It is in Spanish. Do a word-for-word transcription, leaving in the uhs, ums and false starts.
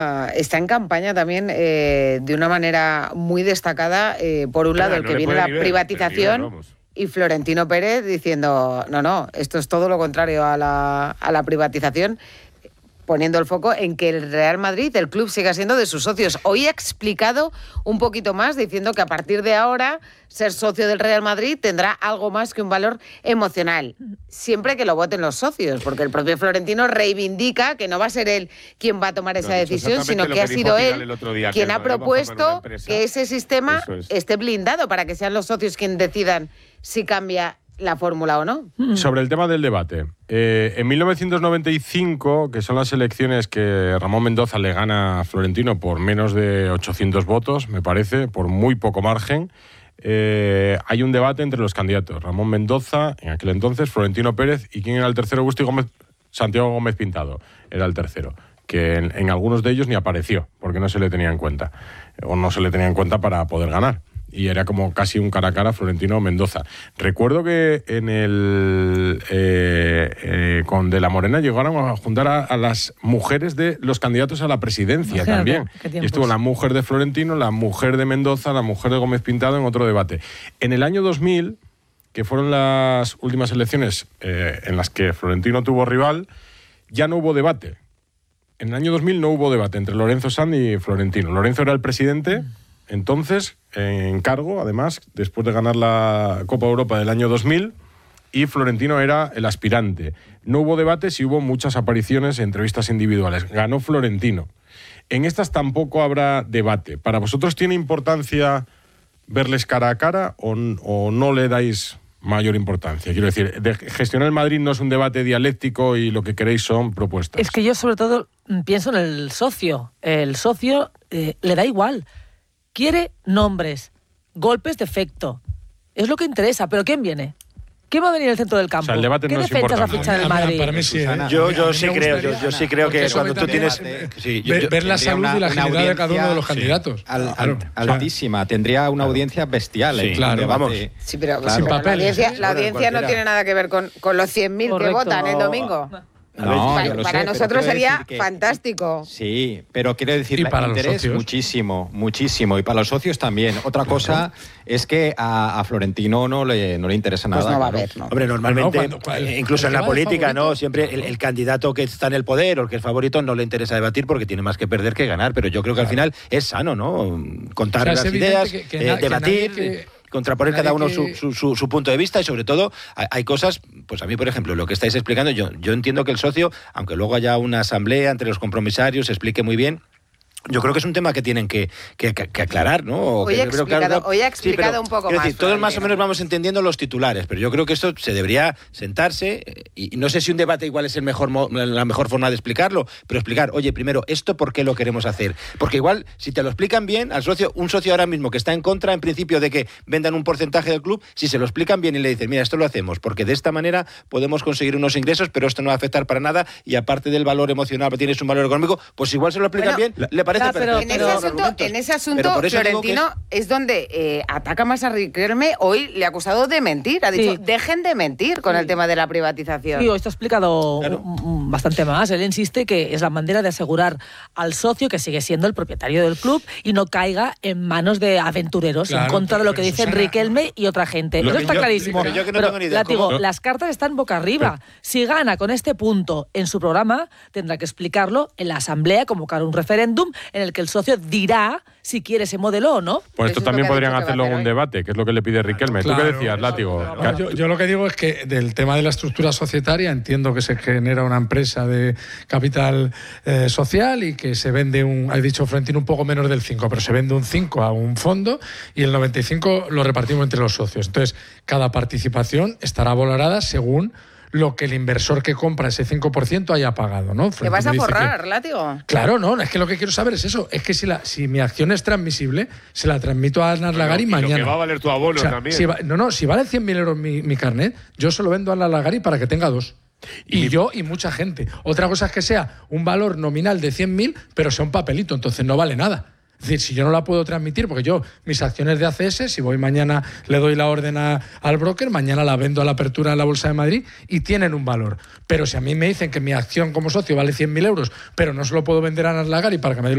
Está en campaña también eh, de una manera muy destacada, eh, por un lado, el que viene la privatización y Florentino Pérez diciendo, no, no, esto es todo lo contrario a la, a la privatización, poniendo el foco en que el Real Madrid, el club, siga siendo de sus socios. Hoy ha explicado un poquito más, diciendo que a partir de ahora ser socio del Real Madrid tendrá algo más que un valor emocional, siempre que lo voten los socios, porque el propio Florentino reivindica que no va a ser él quien va a tomar esa no, decisión, sino que, que ha sido él día, quien ha propuesto que ese sistema es. esté blindado para que sean los socios quienes decidan si cambia la fórmula o no. Sobre el tema del debate, eh, en mil novecientos noventa y cinco, que son las elecciones que Ramón Mendoza le gana a Florentino por menos de ochocientos votos, me parece, por muy poco margen, eh, hay un debate entre los candidatos. Ramón Mendoza, en aquel entonces, Florentino Pérez, y ¿quién era el tercero? Agustín Gómez, Santiago Gómez Pintado era el tercero, que en, en algunos de ellos ni apareció, porque no se le tenía en cuenta, o no se le tenía en cuenta para poder ganar. Y era como casi un cara a cara Florentino-Mendoza. Recuerdo que en el eh, eh, con De la Morena llegaron a juntar a, a las mujeres de los candidatos a la presidencia. Imagínate, también. Y estuvo la mujer de Florentino, la mujer de Mendoza, la mujer de Gómez Pintado en otro debate. En el año dos mil, que fueron las últimas elecciones eh, en las que Florentino tuvo rival, ya no hubo debate. En el año dos mil no hubo debate entre Lorenzo Sanz y Florentino. Lorenzo era el presidente... Entonces, en cargo, además, después de ganar la Copa Europa del año dos mil, y Florentino era el aspirante. No hubo debates y hubo muchas apariciones, entrevistas individuales. Ganó Florentino. En estas tampoco habrá debate. ¿Para vosotros tiene importancia verles cara a cara o, o no le dais mayor importancia? Quiero decir, de gestionar el Madrid no es un debate dialéctico y lo que queréis son propuestas. Es que yo sobre todo pienso en el socio. El socio eh, le da igual. Quiere nombres, golpes de efecto. Es lo que interesa. ¿Pero quién viene? ¿Quién va a venir al centro del campo? O sea, el debate ¿Qué no es defensas va a fichar en el Madrid? Para mí sí. ¿eh? Yo, yo sí creo, yo, yo sí creo que cuando tú tienes... Sí, yo, ver, ver la salud una, y la agilidad de cada uno de los candidatos. Sí, al, al, claro. Altísima. Tendría una audiencia bestial. Sí, claro, vamos. Sí, pero, claro. pero Papel, la audiencia, ¿sí? la audiencia no tiene nada que ver con, con los cien mil que votan el domingo. No, para yo lo para sé, nosotros sería que, fantástico. Sí, pero quiero decir, y para interés los socios muchísimo, muchísimo. Y para los socios también. Otra cosa es que a, a Florentino no le, no le interesa pues nada. No va claro. a haber, ¿no? Hombre, normalmente, no, cuando, cuando, incluso en la política, favorito, ¿no? Siempre el, el candidato que está en el poder o el que es favorito no le interesa debatir porque tiene más que perder que ganar. Pero yo creo que claro. al final es sano, ¿no? Contar o sea, las ideas, que, que eh, debatir... Que contraponer cada uno su, su, su, su punto de vista y sobre todo hay, hay cosas, pues a mí por ejemplo lo que estáis explicando, yo, yo entiendo que el socio, aunque luego haya una asamblea entre los compromisarios, se explique muy bien. Yo creo que es un tema que tienen que, que, que aclarar, ¿no? Hoy ha explicado, hoy ha explicado sí, pero, un poco más. Decir, todos más o menos vamos entendiendo los titulares, pero yo creo que esto se debería sentarse y, y no sé si un debate igual es el mejor la mejor forma de explicarlo, pero explicar, oye, primero, ¿esto por qué lo queremos hacer? Porque igual, si te lo explican bien, al socio, un socio ahora mismo que está en contra, en principio, de que vendan un porcentaje del club, si se lo explican bien y le dicen, mira, esto lo hacemos, porque de esta manera podemos conseguir unos ingresos, pero esto no va a afectar para nada y aparte del valor emocional, tienes un valor económico, pues igual se lo explican bueno, bien, le parece claro, perfecto. Pero, En ese asunto, en ese asunto Florentino es... es donde eh, ataca más a Riquelme. Hoy le ha acusado de mentir. Ha dicho, sí. dejen de mentir con sí. el tema de la privatización. Sí, esto ha explicado claro. bastante más. Él insiste que es la manera de asegurar al socio que sigue siendo el propietario del club y no caiga en manos de aventureros claro, en contra de lo que dicen Susana, Riquelme y otra gente. Eso está yo, clarísimo. Pero, yo que no pero idea, látigo, ¿cómo? Las cartas están boca arriba. Pero, si gana con este punto en su programa, tendrá que explicarlo en la asamblea, convocar un referéndum en el que el socio dirá si quiere ese modelo o no. Pues esto Eso también podrían hacerlo en un debate, que es lo que le pide Riquelme. Claro, ¿Tú qué decías, Látigo? Claro, yo, yo lo que digo es que del tema de la estructura societaria entiendo que se genera una empresa de capital eh, social y que se vende un, ha dicho Florentino, un poco menos del cinco, pero se vende un cinco a un fondo y el noventa y cinco lo repartimos entre los socios. Entonces, cada participación estará valorada según lo que el inversor que compra ese cinco por ciento haya pagado, ¿no? ¿Te vas a forrar, que... Látigo? Claro, no, es que lo que quiero saber es eso, es que si, la, si mi acción es transmisible, se la transmito a Arnaz Lagari bueno, mañana. Y lo que va a valer tu abono o sea, también. Si va, no, no, si vale cien mil euros mi, mi carnet, yo se lo vendo a Arnaz Lagari para que tenga dos. Y, y mi... yo y mucha gente. Otra cosa es que sea un valor nominal de cien mil, pero sea un papelito, entonces no vale nada. Es decir, si yo no la puedo transmitir, porque yo, mis acciones de A C S, si voy mañana, le doy la orden a, al broker, mañana la vendo a la apertura en la Bolsa de Madrid y tienen un valor. Pero si a mí me dicen que mi acción como socio vale cien mil euros, pero no se lo puedo vender a Arnaz Lagari para que me dé